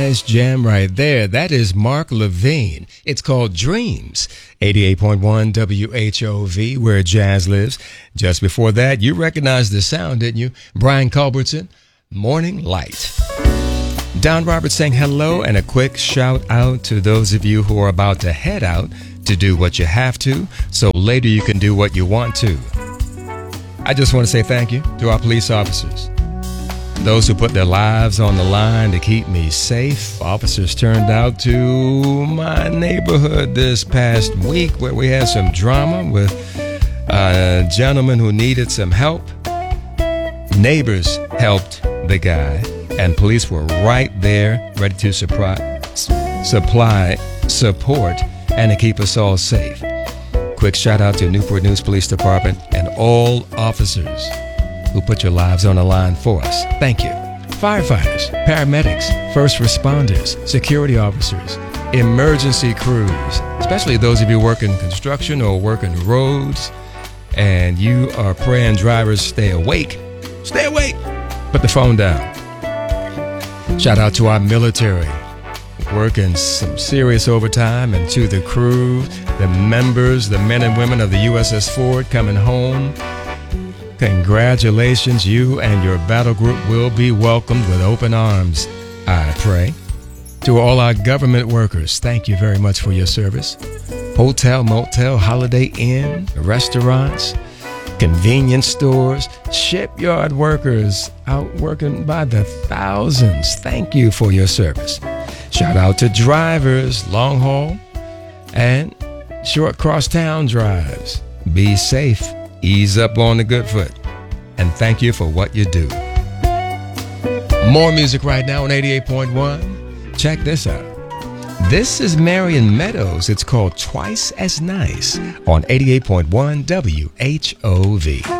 jazz jam right there. That is Mark Levine. It's called Dreams. 88.1 WHOV, where jazz lives. Just before that, you recognized the sound, didn't you? Brian Culbertson, Morning Light. Don Roberts saying hello and a quick shout out to those of you who are about to head out to do what you have to, so later you can do what you want to. I just want to say thank you to our police officers. Those who put their lives on the line to keep me safe. Officers turned out to my neighborhood this past week where we had some drama with a gentleman who needed some help. Neighbors helped the guy, and police were right there ready to supply support and to keep us all safe. Quick shout out to Newport News Police Department and all officers who put your lives on the line for us. Thank you. Firefighters, paramedics, first responders, security officers, emergency crews, especially those of you working construction or working roads, and you are praying drivers stay awake. Stay awake. Put the phone down. Shout out to our military, working some serious overtime, and to the crew, the members, the men and women of the USS Ford coming home. Congratulations, you and your battle group will be welcomed with open arms, I pray. To all our government workers, thank you very much for your service. Hotel, motel, Holiday Inn, restaurants, convenience stores, shipyard workers out working by the thousands. Thank you for your service. Shout out to drivers, long haul and short crosstown drives. Be safe. Ease up on the good foot. And thank you for what you do. More music right now on 88.1. Check this out. This is Marion Meadows. It's called Twice as Nice on 88.1 WHOV.